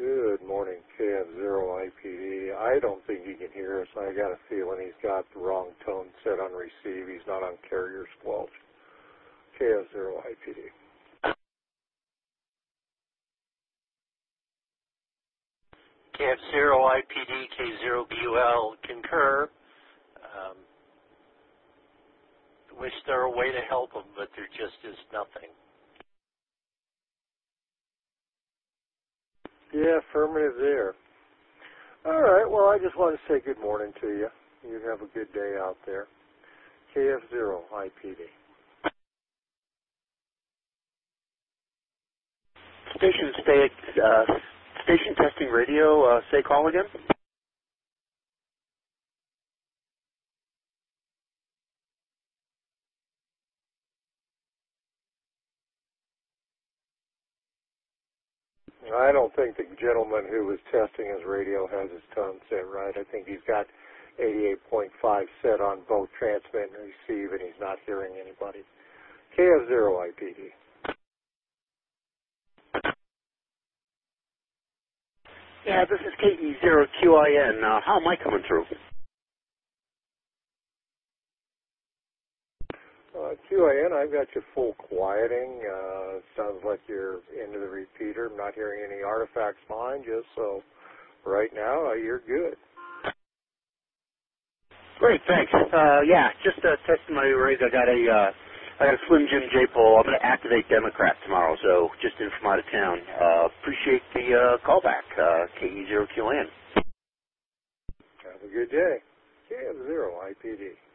Good morning, KF0IPD. I don't think he can hear us. I got a feeling he's got the wrong tone set on receive. He's not on carrier squelch. KF0IPD. KF0IPD, K0BUL, concur. Wish there were a way to help them, but there just is nothing. Yeah, affirmative there. All right, well, I just want to say good morning to you. You have a good day out there. KF0IPD. Station testing radio, say call again? I don't think the gentleman who was testing his radio has his tone set right. I think he's got 88.5 set on both transmit and receive, and he's not hearing anybody. KF0IPD. Yeah, this is KE0QIN. How am I coming through? QIN, I've got you full quieting. Sounds like you're into the repeater. I'm not hearing any artifacts behind you, so right now you're good. Great, thanks. Yeah, just testing my arrays. I got a Slim Jim J pole. I'm going to activate Democrat tomorrow, so just in from out of town. Appreciate the callback, KE0QN. Have a good day. KF0IPD.